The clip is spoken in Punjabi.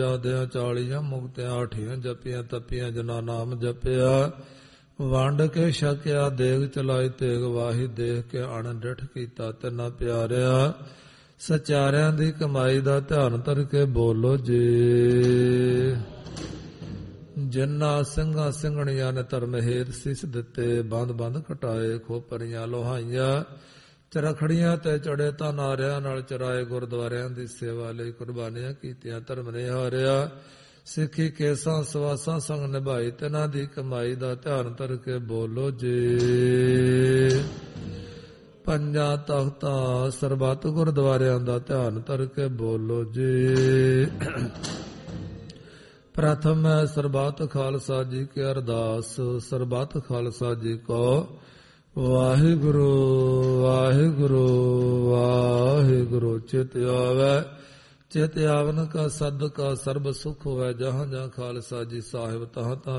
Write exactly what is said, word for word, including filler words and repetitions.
ਦਿਆਂ ਚਾਲੀਆਂ ਮੁਕਤਿਆਂ ਆਠੀਆਂ ਜਪੀਆਂ ਤਪੀਆਂ ਜਨਾ ਨਾਮ ਜਪਿਆ। ਵੰਡ ਕੇ ਛਕਿਆ ਦੇਗ ਚਲਾਈ ਤੇਗ ਵਾਹੀ ਦੇਖ ਕੇ ਅਣ ਡਿਠ ਕੀਤਾ ਤਿਨਾ ਪਿਆਰਿਆ। ਸਚਾਰਿਆਂ ਦੀ ਕਮਾਈ ਦਾ ਧਿਆਨ ਧਰ ਕੇ ਬੋਲੋ ਜੀ। ਜਿਨ੍ਹਾਂ ਸਿੰਘਾਂ ਸਿੰਘਣੀਆਂ ਨੇ ਧਰਮ ਹੇਤ ਸੀਸ ਦਿੱਤੇ ਬੰਦ ਬੰਦ ਘਟਾਏ ਖੋਪਰੀਆਂ ਲੋਹਾਈਆਂ ਚਰਖੜੀਆਂ ਤੇ ਚੜੇ ਤਾਂ ਨਾਰਿਆਂ ਨਾਲ ਚਰਾਏ ਗੁਰਦੁਆਰਿਆਂ ਦੀ ਸੇਵਾ ਲਈ ਕੁਰਬਾਨੀਆਂ ਕੀਤੀਆਂ ਧਰਮ ਨੇ ਹਾਰਿਆ। ਸਿੱਖੀ ਕੇਸਾਂ ਸਵਾਸਾਂ ਸੰਗ ਨਿਭਾਈ ਤਿਨਾਂ ਦੀ ਕਮਾਈ ਦਾ ਧਿਆਨ ਧਰ ਕੇ ਬੋਲੋ ਜੀ। ਪੰਜਾਂ ਤਖਤਾਂ ਸਰਬੱਤ ਗੁਰਦੁਆਰਿਆਂ ਦਾ ਧਿਆਨ ਧਰ ਕੇ ਬੋਲੋ ਜੀ। ਪ੍ਰਥਮ ਹੈ ਸਰਬੱਤ ਖਾਲਸਾ ਜੀ ਕੀ ਅਰਦਾਸ। ਸਰਬੱਤ ਖਾਲਸਾ ਜੀ ਕੋ ਵਾਹਿਗੁਰੂ ਵਾਹਿਗੁਰੂ ਵਾਹਿਗੁਰੂ। ਚਿਤ ਆਵੈ ਚਿਤ ਆਵਨ ਕਾ ਸਦਕਾ ਸਰਬ ਸੁਖ ਹੋਵੈ। ਜਹਾਂ ਜਹਾਂ ਖਾਲਸਾ ਜੀ ਸਾਹਿਬ ਤਹਾਂ ਤਹਾਂ